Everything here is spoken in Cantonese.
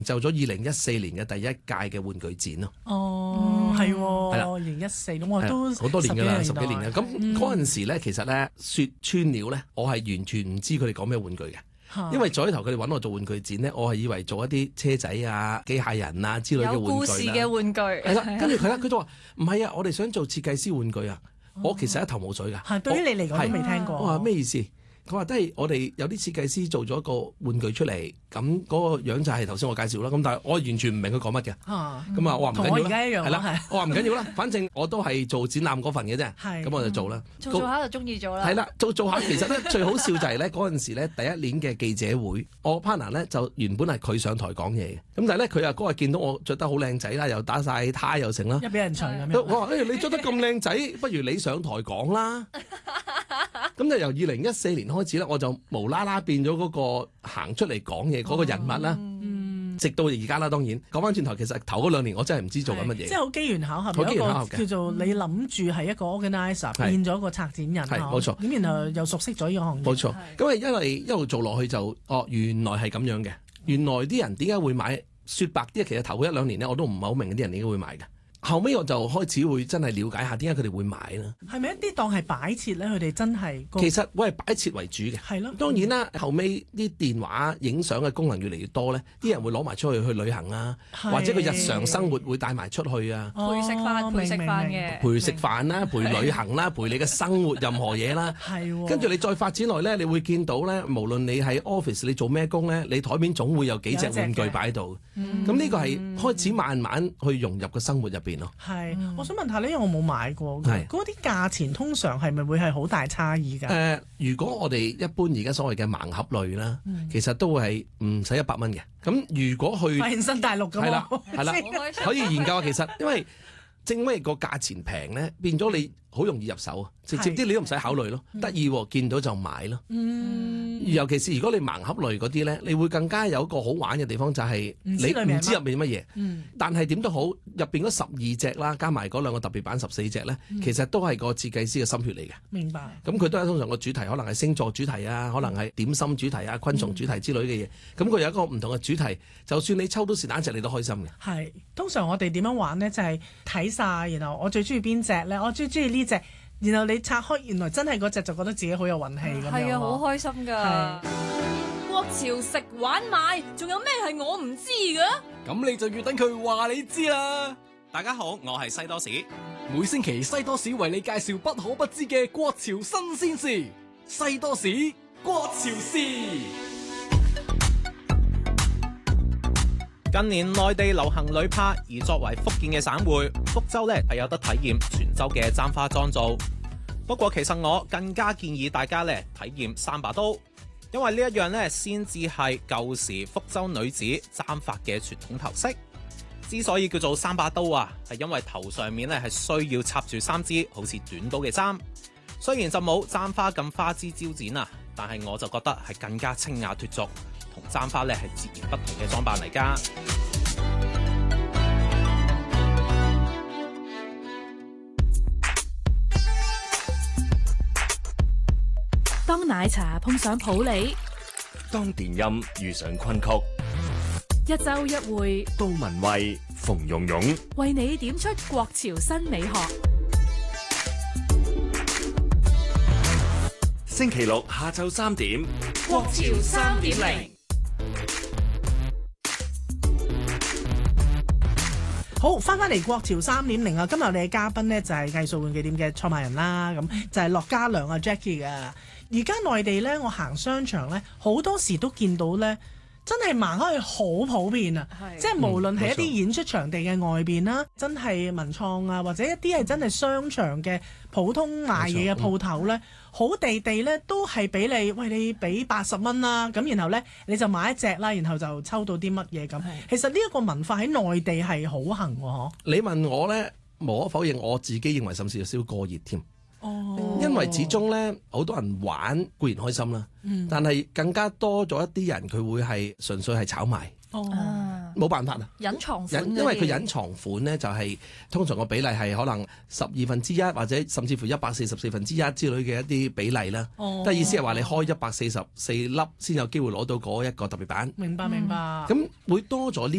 就咗2014年嘅第一屆嘅玩具展咯。 係喎， 係啦 2014咁我都好多年㗎啦，十十幾幾年嘅。咁嗰陣時咧，其實咧説穿了咧，我係完全唔知佢哋講咩玩具嘅。因為早頭佢哋揾我做玩具展咧，我係以為做一啲車仔啊、機械人啊之類嘅玩具啦。 有故事嘅玩具係啦，跟住佢就話唔係啊，我哋想做設計師玩具啊。我其實一頭霧水㗎。 對於你嚟講都未聽過。 我話咩意思？佢話都係我哋有啲設計師做咗一個玩具出嚟，咁嗰個樣就係頭先我介紹啦。咁但係我完全唔明佢講乜嘅。咁啊，我話唔緊要啦。 同我而家一樣。 係啦，我話唔緊要啦，反正我都係做展覽嗰份嘅啫。咁我就做啦。 做下就中意做啦。 係啦，做下其實咧最好笑就係咧嗰陣時咧第一年嘅記者會，我 partner 咧就原本係佢上台講嘢嘅。咁但係咧佢阿哥係見到我着得好靚仔啦，又打晒呔又成啦， 一俾人除咁樣。 我話你着得咁靚仔，不如你上台講啦。咁就由2014年開始咧，我就無啦啦變咗嗰個行出嚟講嘢嗰個人物啦。直到而家啦，當然講翻轉頭，其實頭嗰2年我真係唔知做緊乜嘢。 即係好機緣巧合，有一個叫做你諗住係一個 organizer 變咗個策展人。 冇錯。 咁然後又熟悉咗呢個行業。 冇錯。咁係因為一路做落去就原來係咁樣嘅。原來啲人點解會買？說白啲，其實頭嗰1-2年咧，我都唔係好明啲人點解會買嘅。後尾我就開始會真係了解下點解佢哋會買啦。 係咪一啲當係擺設咧？佢哋真係其實我係擺設為主嘅。 係咯。 當然啦，後尾啲電話影相嘅功能越嚟越多咧，啲人會攞埋出去旅行啊，或者佢日常生活會帶埋出去啊。 陪食飯嘅。 陪食飯啦，陪旅行啦，陪你嘅生活任何嘢啦。 係。 跟住你再發展落咧，你會見到咧，無論你喺 office 你做咩工咧，你台面總會有幾隻玩具擺喺度。咁呢個係開始慢慢去融入個生活入邊咯。 係。我想問下呢，因為我冇買過，嗰啲價錢通常係咪會係好大差異㗎？ 如果我哋一般而家所謂嘅盲盒類啦，其實都會係唔使100蚊嘅。咁如果去發現新大陸咁， 係啦，可以研究下。其實因為正因為個價錢平咧，變咗你好容易入手啊，直接啲你都唔使考慮咯，得意喎，見到就買咯。尤其是如果你盲盒類嗰啲咧，你會更加有一個好玩嘅地方，就係你唔知入面乜嘢。但係點都好，入邊嗰12隻啦，加埋嗰2個特別版14隻咧，其實都係個設計師嘅心血嚟嘅。 明白。 咁佢都係通常個主題，可能係星座主題啊，可能係點心主題啊，昆蟲主題之類嘅嘢。咁佢有一個唔同嘅主題，就算你抽到是但一隻，你都開心嘅。 係。通常我哋點樣玩咧？就係睇晒，然後我最中意邊隻咧？我最中意呢隻。然後你拆開，原來真係嗰隻就覺得自己好有運氣咁樣。 係啊，好開心㗎！國潮食玩買，仲有咩係我唔知㗎？ 咁你就要等佢話你知啦。大家好，我係西多士。每星期西多士為你介紹不可不知嘅國潮新鮮事。西多士國潮事。 近年內地流行旅拍，而作為福建嘅省會，福州呢係有得體驗泉州嘅簪花妝造。不過其實我更加建議大家呢體驗三把刀，因為呢一樣呢先至係舊時福州女子簪髮嘅傳統頭飾。之所以叫做三把刀啊，係因為頭上面呢係需要插住3支好似短刀嘅簪。雖然就冇簪花咁花枝招展啊，但係我就覺得係更加清雅脫俗。同簪花咧係截然不同嘅裝扮嚟㗎。 當奶茶碰上普洱， 當電音遇上昆曲， 一週一會， 杜文蔚、馮蓉蓉為你點出國潮新美學。 星期六下晝3點， 國潮3.0。 好，翻嚟國潮3.0啊！今日我哋嘅嘉賓呢，就係藝術玩具店嘅創辦人啦，咁就係樂家良啊 Jackie 嘅。而家內地呢，我行商場呢，好多時都見到呢，真係盲盒係好普遍啊！即係無論係一啲演出場地嘅外邊啦，真係文創啊，或者一啲係真係商場嘅普通賣嘢嘅鋪頭呢，好地地呢都係俾你，喂，你俾80蚊啦，咁然後呢，你就買一隻啦，然後就抽到啲乜嘢咁。其實呢一個文化喺內地係好行喎。 你問我呢，無可否認，我自己認為甚至有少少過熱添。因為始終呢，好多人玩固然開心啦，但係更加多咗一啲人佢會係純粹係炒賣。 冇辦法啊。 隱藏款嗰啲因為佢隱藏款咧就係、通常個比例係可能1/12或者甚至乎144分之一之類嘅一啲比例啦。 哦即係意思係話你開144粒先有機會攞到嗰一個特別版。 明白明白。 咁會多咗呢